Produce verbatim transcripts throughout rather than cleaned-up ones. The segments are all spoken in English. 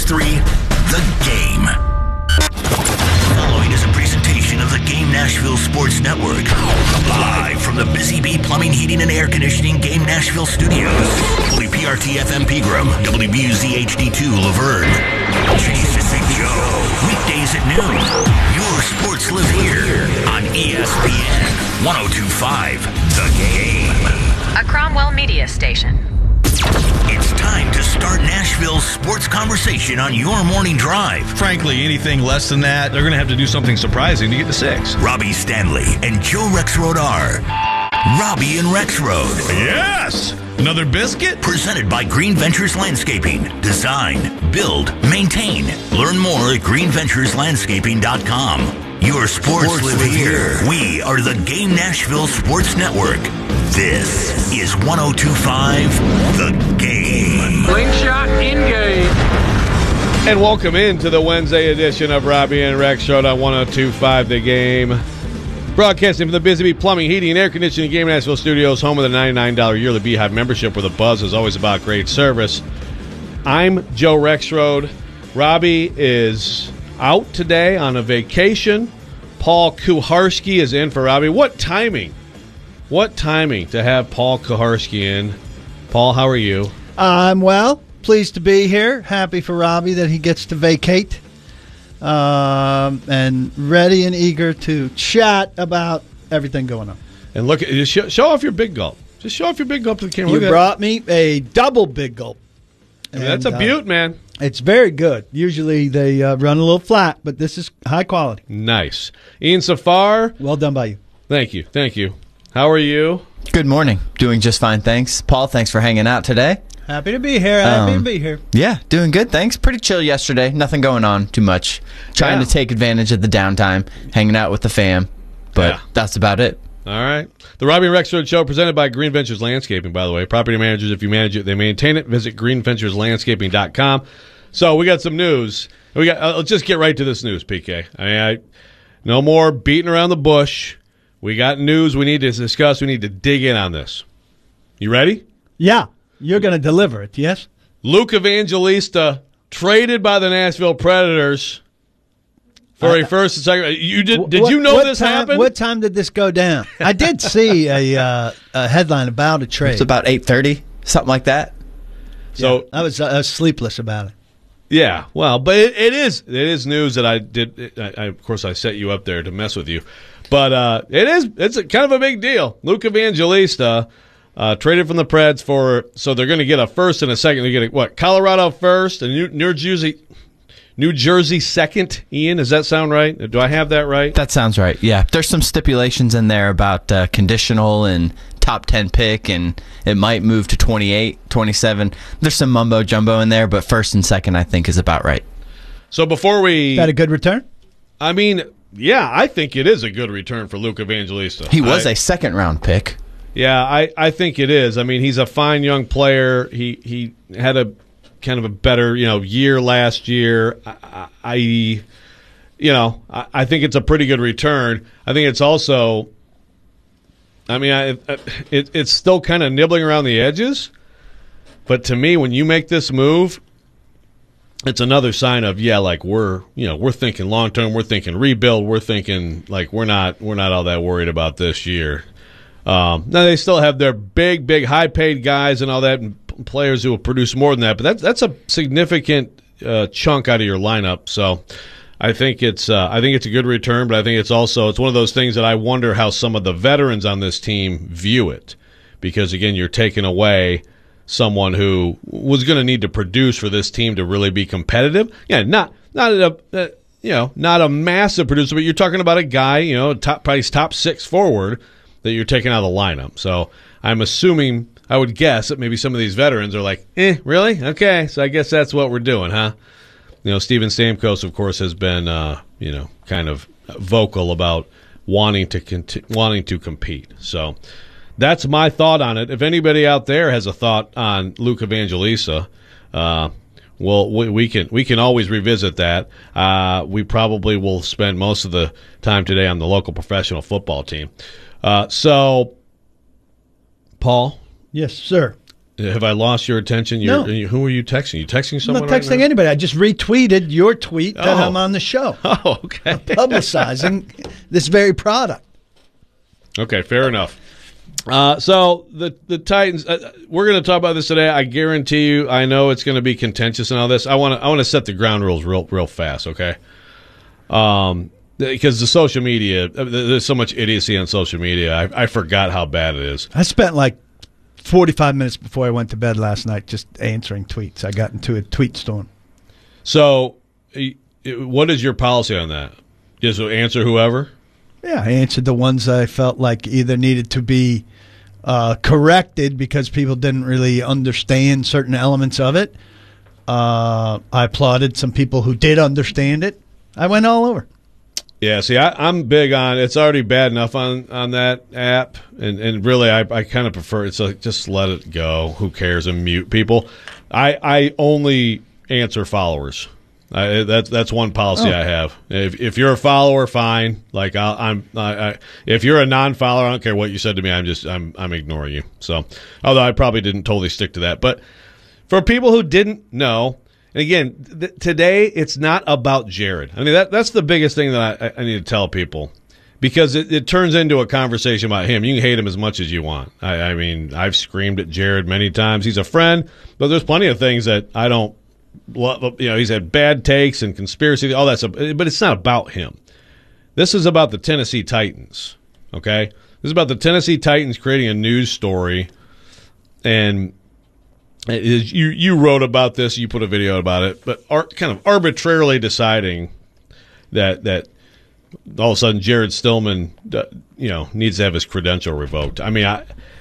three, The Game. Following is a presentation of the Game Nashville Sports Network. Live from the Busy Bee Plumbing, Heating, and Air Conditioning Game Nashville Studios. W P R T F M Pegram, W B U Z H D two Laverne. Jason and Joe. Weekdays at noon. Your sports live here on E S P N one oh two point five, The Game. A Cromwell Media Station. It's time to start Nashville's sports conversation on your morning drive. Frankly, anything less than that, they're going to have to do something surprising to get to six. Robbie Stanley and Joe Rexrode are Robbie and Rexrode. Yes! Another biscuit? Presented by Green Ventures Landscaping. Design, build, maintain. Learn more at green ventures landscaping dot com. Your sports, sports live, live here. here. We are the Game Nashville Sports Network. This is one oh two point five, The Game. Slingshot in-game. And welcome into the Wednesday edition of Robbie and Rexrode on one oh two point five, The Game. Broadcasting from the Busy Bee Plumbing, Heating, and Air Conditioning Game Nashville Studios, home of the ninety-nine dollars yearly Beehive membership, where the buzz is always about great service. I'm Joe Rexrode. Robbie is out today on a vacation. Paul Kuharsky is in for Robbie. What timing? What timing to have Paul Kuharsky in. Paul, how are you? I'm well. Pleased to be here. Happy for Robbie that he gets to vacate. Um, and ready and eager to chat about everything going on. And look, just show, show off your big gulp. Just show off your big gulp to the camera. You Look brought me a double big gulp. I mean, that's a beaut, uh, man. It's very good. Usually they uh, run a little flat, but this is high quality. Nice. Ian Safar. Well done by you. Thank you. Thank you. How are you? Good morning. Doing just fine, thanks. Paul, thanks for hanging out today. Happy to be here. Happy um, to be here. Yeah, doing good, thanks. Pretty chill yesterday. Nothing going on too much. Trying Yeah. to take advantage of the downtime, hanging out with the fam. But Yeah. that's about it. All right. The Robbie and Rexrode Show presented by Green Ventures Landscaping, by the way. Property managers, if you manage it, they maintain it. Visit green ventures landscaping dot com. So we got some news. We got. Uh, let's just get right to this news, P K. I mean, I, no more beating around the bush. We got news we need to discuss. We need to dig in on this. You ready? Yeah. You're going to deliver it, yes? Luke Evangelista traded by the Nashville Predators for I- a first and second. You did? Did What- you know what this time, happened? What time did this go down? I did see a, uh, a headline about a trade. It's about eight thirty, something like that. So I was, I was sleepless about it. yeah, well, but it, it is it is news that I did. I, I, of course, I set you up there to mess with you, but uh, it is it's a, kind of a big deal. Luke Evangelista uh, traded from the Preds for so they're going to get a first and a second. They get a, what Colorado first and New, New Jersey. New Jersey second, Ian. Does that sound right? Do I have that right? That sounds right, yeah. There's some stipulations in there about uh, conditional and top ten pick, and it might move to twenty-eight, twenty-seven. There's some mumbo-jumbo in there, but first and second, I think, is about right. So before we... Is that a good return? I mean, yeah, I think it is a good return for Luke Evangelista. He was I, a second-round pick. Yeah, I, I think it is. I mean, he's a fine young player. He he had a kind of a better, you know, year last year. I, I you know, I, I think it's a pretty good return. I think it's also, I mean, I, it, it's still kind of nibbling around the edges. But to me, when you make this move, it's another sign of, yeah, like we're, you know, we're thinking long term, we're thinking rebuild, we're thinking like we're not, we're not all that worried about this year. Um, now they still have their big, big, high-paid guys and all that, and players who will produce more than that. But that's that's a significant uh, chunk out of your lineup. So I think it's uh, I think it's a good return, but I think it's also it's one of those things that I wonder how some of the veterans on this team view it, because again, you're taking away someone who was going to need to produce for this team to really be competitive. Yeah, not not a uh, you know not a massive producer, but you're talking about a guy, you know, top probably top six forward that you're taking out of the lineup. So I'm assuming, I would guess that maybe some of these veterans are like, eh, really? Okay, so I guess that's what we're doing, huh? You know, Steven Stamkos, of course, has been, uh, you know, kind of vocal about wanting to conti- wanting to compete. So that's my thought on it. If anybody out there has a thought on Luke Evangelista, uh, well, we, we can we can always revisit that. Uh, we probably will spend most of the time today on the local professional football team. Uh, so, Paul? Yes, sir. Have I lost your attention? You're, No. Who are you texting? You texting someone? I'm not texting right now? anybody. I just retweeted your tweet that Oh. I'm on the show. Oh, okay. Publicizing this very product. Okay, fair enough. Uh, so the the Titans, uh, we're going to talk about this today. I guarantee you. I know it's going to be contentious and all this. I want to I want to set the ground rules real real fast. Okay. Um, because the social media, there's so much idiocy on social media. I, I forgot how bad it is. I spent like forty-five minutes before I went to bed last night just answering tweets. I got into a tweet storm. So, what is your policy on that? Just answer whoever? Yeah, I answered the ones I felt like either needed to be uh, corrected because people didn't really understand certain elements of it. Uh, I applauded some people who did understand it. I went all over. Yeah, see, I, I'm big on it's already bad enough on, on that app, and, and really I, I kind of prefer it's like just let it go. Who cares? And mute people. I, I only answer followers. I, that's that's one policy Oh. I have. If if you're a follower, fine. Like I'll, I'm, I, I, if you're a non-follower, I don't care what you said to me. I'm just I'm I'm ignoring you. So, although I probably didn't totally stick to that, but for people who didn't know. And again, th- today it's not about Jared. I mean, that that's the biggest thing that I, I need to tell people because it, it turns into a conversation about him. You can hate him as much as you want. I, I mean, I've screamed at Jared many times. He's a friend, but there's plenty of things that I don't love. You know, he's had bad takes and conspiracy, all that stuff, but it's not about him. This is about the Tennessee Titans, okay? This is about the Tennessee Titans creating a news story, and it is, you you wrote about this, you put a video about it, but ar- kind of arbitrarily deciding that that all of a sudden Jared Stillman, uh, you know, needs to have his credential revoked. I mean, I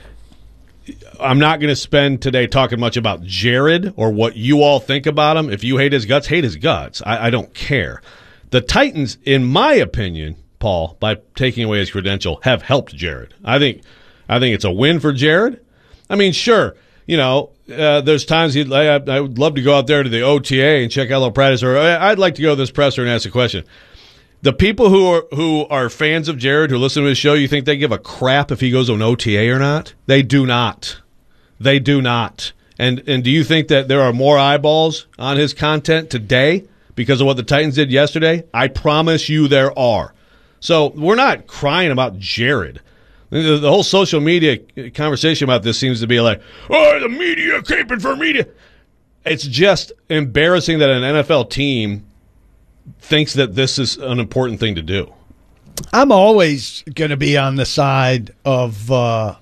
I'm not going to spend today talking much about Jared or what you all think about him. If you hate his guts, hate his guts. I, I don't care. The Titans, in my opinion, Paul, by taking away his credential, have helped Jared. I think I think it's a win for Jared. I mean, sure. You know, uh, there's times he'd, I, I would love to go out there to the O T A and check out Practice, or I'd like to go to this presser and ask a question. The people who are who are fans of Jared, who listen to his show, you think they give a crap if he goes to an O T A or not? They do not. They do not. And and do you think that there are more eyeballs on his content today because of what the Titans did yesterday? I promise you there are. So we're not crying about Jared. The, the whole social media conversation about this seems to be like, oh, the media caping for media. It's just embarrassing that an N F L team thinks that this is an important thing to do. I'm always going to be on the side of uh,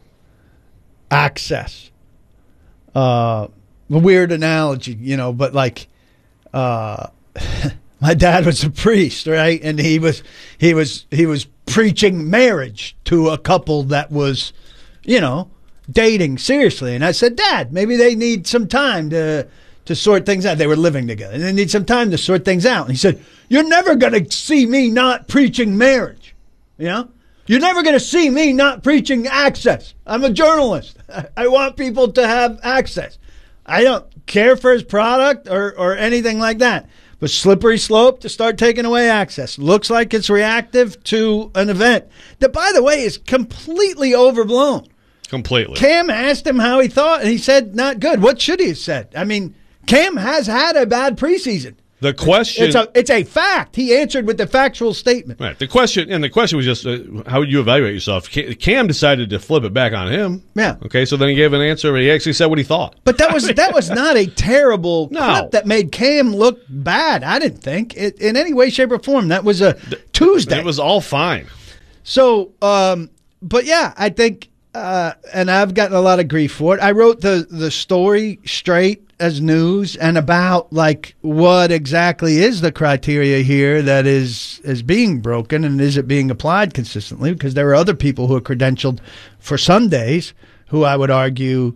access. Uh, a weird analogy, you know, but like uh, my dad was a priest, right? And he was he was he was preaching marriage to a couple that was, you know, dating seriously. And I said, Dad, maybe they need some time to to sort things out. They were living together. And they need some time to sort things out. And he said, you're never going to see me not preaching marriage. You know? You're never going to see me not preaching access. I'm a journalist. I want people to have access. I don't care for his product or, or anything like that. But slippery slope to start taking away access. Looks like it's reactive to an event that, by the way, is completely overblown. Completely. Cam asked him how he thought, and he said, not good. What should he have said? I mean, Cam has had a bad preseason. The question, It's a, it's a fact. He answered with the factual statement. right? The question, and the question was just, uh, how would you evaluate yourself? Ca- Cam decided to flip it back on him. Yeah. Okay, so then he gave an answer, but he actually said what he thought. But that was that was not a terrible No. clip that made Cam look bad. I didn't think it in any way, shape, or form. That was a Tuesday. It was all fine. So, um, but yeah, I think, uh, and I've gotten a lot of grief for it. I wrote the the story straight as news and about like what exactly is the criteria here that is is being broken, and is it being applied consistently? Because there are other people who are credentialed for Sundays who I would argue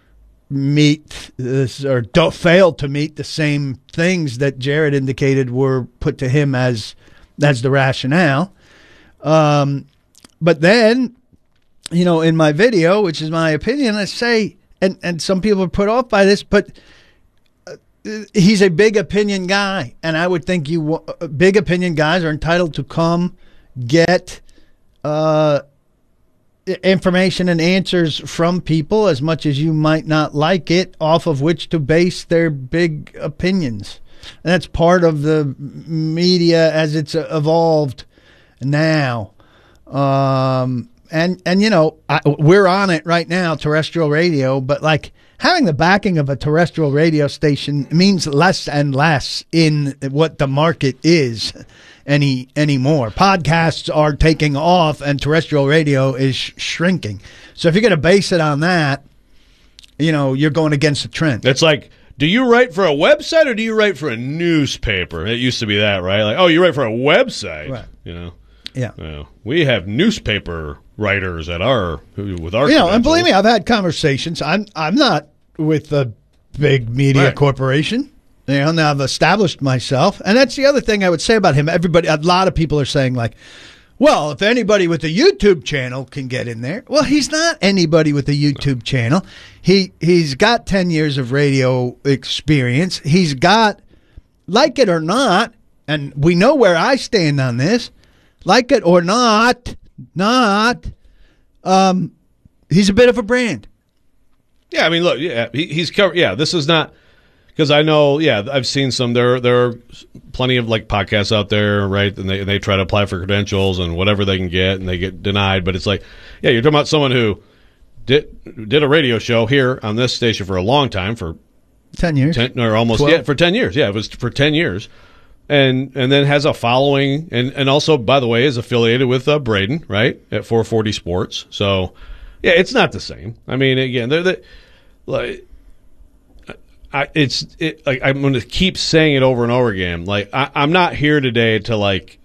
meet this or don't fail to meet the same things that Jared indicated were put to him as as the rationale. Um, but then, you know, in my video, which is my opinion, I say, and, and some people are put off by this, but uh, he's a big opinion guy. And I would think you uh, big opinion guys are entitled to come get uh, information and answers from people as much as you might not like it, off of which to base their big opinions. And that's part of the media as it's evolved now. Um, and, and you know, I, we're on it right now, terrestrial radio, but like having the backing of a terrestrial radio station means less and less in what the market is any anymore. Podcasts are taking off and terrestrial radio is sh- shrinking. So if you're going to base it on that, you know, you're going against the trend. It's like, do you write for a website or do you write for a newspaper? It used to be that, right? Like, oh, you write for a website, right. You know? Yeah. Well, we have newspaper writers at our who with our you know, and believe me, credentials. I've had conversations. I'm I'm not with a big media Right. corporation. You know, now I've established myself, and that's the other thing I would say about him. Everybody, a lot of people are saying like, well, if anybody with a YouTube channel can get in there, well, he's not anybody with a YouTube channel. He he's got ten years of radio experience. He's got, like it or not, and we know where I stand on this. Like it or not, not, um, he's a bit of a brand. Yeah, I mean, look, yeah, he, he's covered. Yeah, this is not because I know. Yeah, I've seen some. There, there are plenty of like podcasts out there, right? And they they try to apply for credentials and whatever they can get, and they get denied. But it's like, yeah, you're talking about someone who did did a radio show here on this station for a long time, for Ten years, ten or almost twelve yeah, for ten years. Yeah, it was for ten years. And and then has a following, and, and also, by the way, is affiliated with uh, Braden, right, at four forty Sports. So, yeah, it's not the same. I mean, again, they're the like, I it's it like I'm going to keep saying it over and over again. Like I, I'm not here today to like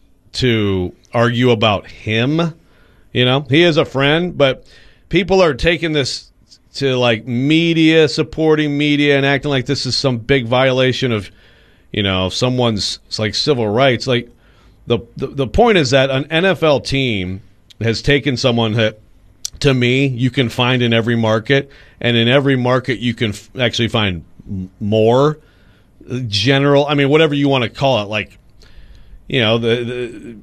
to argue about him. You know, he is a friend, but people are taking this to like media, supporting media, and acting like this is some big violation of, you know, someone's like civil rights. Like the, the the point is that an N F L team has taken someone that, to me, you can find in every market, and in every market you can f- actually find m- more general. I mean, whatever you want to call it, like, you know, the, the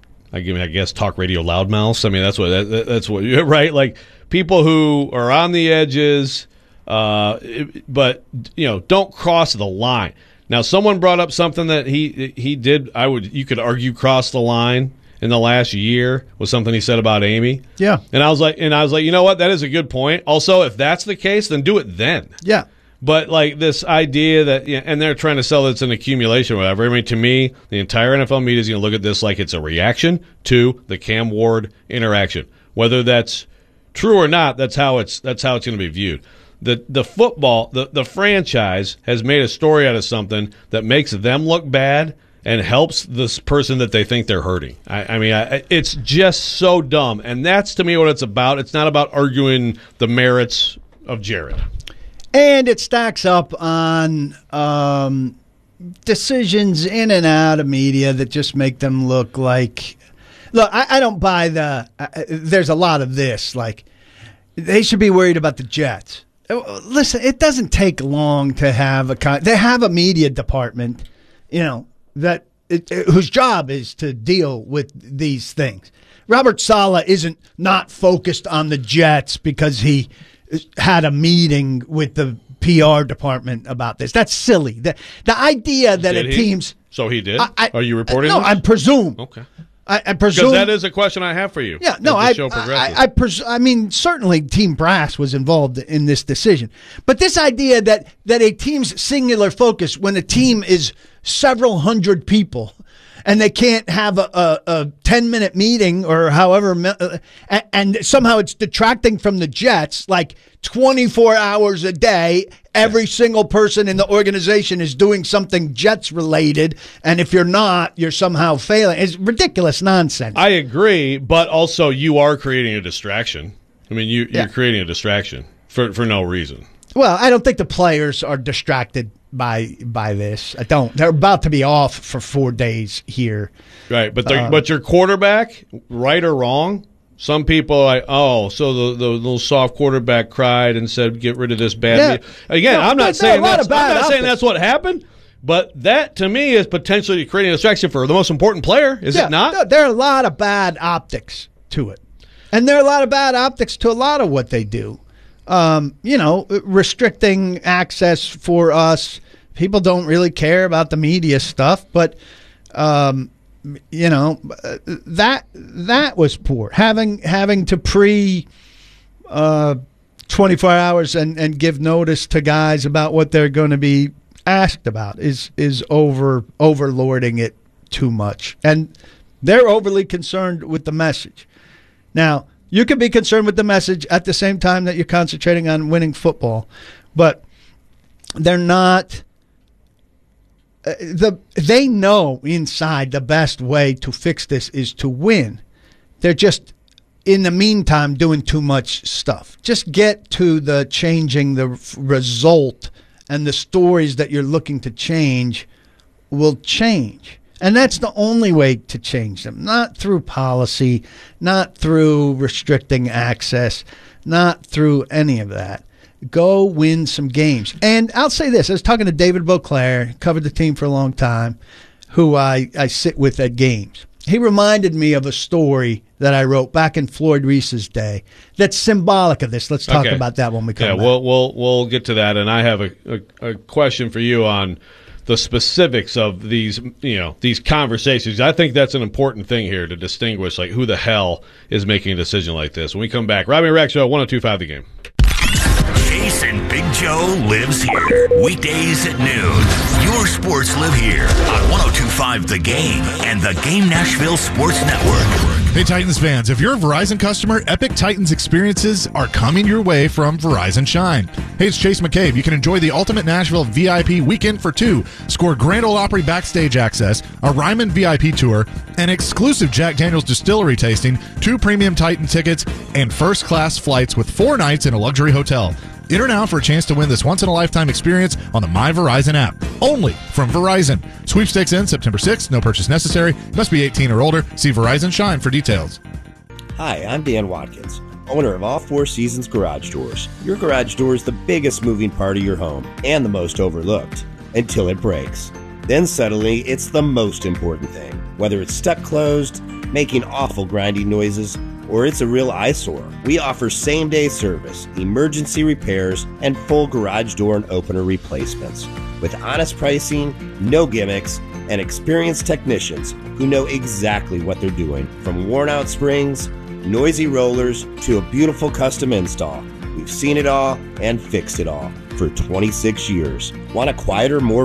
I give I guess talk radio loudmouths. I mean, that's what that, that's what right. Like people who are on the edges, uh, but you know, don't cross the line. Now, someone brought up something that he he did. I would you could argue cross the line in the last year was something he said about Amy. Yeah, and I was like, and I was like, you know what? That is a good point. Also, if that's the case, then do it then. Yeah. But like this idea that, yeah, and they're trying to sell it's an accumulation or whatever. I mean, to me, the entire N F L media is going to look at this like it's a reaction to the Cam Ward interaction. Whether that's true or not, that's how it's that's how it's going to be viewed. The the football, the, the franchise has made a story out of something that makes them look bad and helps this person that they think they're hurting. I, I mean, I, it's just so dumb. And that's, to me, what it's about. It's not about arguing the merits of Jared. And it stacks up on um, decisions in and out of media that just make them look like... Look, I, I don't buy the... Uh, there's a lot of this. Like, they should be worried about the Jets. Listen, it doesn't take long to have a con- they have a media department, you know, that it, it, whose job is to deal with these things. Robert Saleh isn't not focused on the Jets because he had a meeting with the P R department about this. That's silly. The the idea that Did a he? team's So he did? I, I, Are you reporting No, this? I presume. Okay. I, I presume Because that is a question I have for you. Yeah, no, as the I, show progresses. I, I, pres- I mean, certainly Team Brass was involved in this decision, but this idea that that a team's singular focus, when a team is several hundred people, and they can't have a, a, a ten minute meeting or however, uh, and, and somehow it's detracting from the Jets, like twenty-four hours a day. Every single person in the organization is doing something Jets related, and if you're not, you're somehow failing. It's ridiculous nonsense. I agree, but also you are creating a distraction. I mean, you, you're Yeah. creating a distraction for, for no reason. Well, I don't think the players are distracted by by this. I don't. They're about to be off for four days here. Right, but they're Uh, but your quarterback, right or wrong, some people are like, oh, so the, the little soft quarterback cried and said, get rid of this bad. Yeah. media. Again, No, I'm there- not there are saying a lot that's, of bad I'm not saying optics. that's what happened, but that to me is potentially creating a distraction for the most important player, is yeah, it not? no, there are a lot of bad optics to it. And there are a lot of bad optics to a lot of what they do. Um, you know, restricting access for us. People don't really care about the media stuff, but, um, you know, that that was poor. Having having to pre uh, twenty-four hours and, and give notice to guys about what they're going to be asked about is is over overlording it too much. And they're overly concerned with the message. Now, you can be concerned with the message at the same time that you're concentrating on winning football, but they're not uh, the they know inside the best way to fix this is to win. They're just in the meantime doing too much stuff. Just get to the changing the f- result, and the stories that you're looking to change will change. And that's the only way to change them, not through policy, not through restricting access, not through any of that. Go win some games. And I'll say this. I was talking to David Beauclair, covered the team for a long time, who I, I sit with at games. He reminded me of a story that I wrote back in Floyd Reese's day that's symbolic of this. Let's talk Okay. about that when we come Yeah, back. we'll we'll we'll get to that, and I have a, a, a question for you on the specifics of these, you know, these conversations. I think that's an important thing here to distinguish, like, who the hell is making a decision like this. When we come back, Robbie and Rex Show, one oh two point five The Game. Chase and Big Joe lives here. Weekdays at noon. Your sports live here on one oh two point five The Game and the Game Nashville Sports Network. Hey, Titans fans, if you're a Verizon customer, Epic Titans experiences are coming your way from Verizon Shine. Hey, it's Chase McCabe. You can enjoy the Ultimate Nashville V I P Weekend for two, score Grand Ole Opry backstage access, a Ryman V I P tour, an exclusive Jack Daniels distillery tasting, two premium Titan tickets, and first-class flights with four nights in a luxury hotel. Enter now for a chance to win this once-in-a-lifetime experience on the My Verizon app. Only from Verizon. Sweepstakes ends September sixth. No purchase necessary. Must be eighteen or older. See Verizon Shine for details. Hi, I'm Dan Watkins, owner of All Four Seasons Garage Doors. Your garage door is the biggest moving part of your home and the most overlooked until it breaks. Then suddenly, it's the most important thing. Whether it's stuck closed, making awful grinding noises, or it's a real eyesore, we offer same-day service, emergency repairs, and full garage door and opener replacements. With honest pricing, no gimmicks, and experienced technicians who know exactly what they're doing. From worn-out springs, noisy rollers, to a beautiful custom install, we've seen it all and fixed it all for twenty-six years. Want a quieter, more